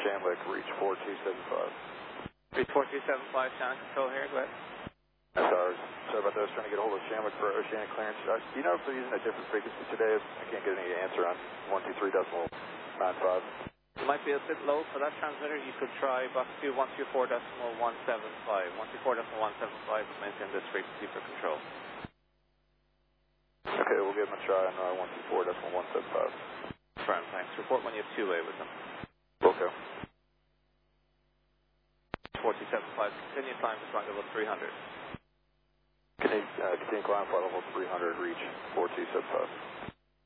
Shamlick, reach 4275. Reach 4275, Channel Control here, go ahead. Sorry about that. I was trying to get a hold of Shamlick for oceanic clearance. Do you know if they're using a different frequency today? I can't get any answer on 123.95. It might be a bit low for that transmitter. You could try box 2 124.175. 124.175 will maintain this frequency for control. Okay, we'll give them a try on 124.175. Confirm, thanks. Report when you have two-way with them. Okay. 4075, continue climb to flight level 300. Continue climb flight level 300, reach 4275.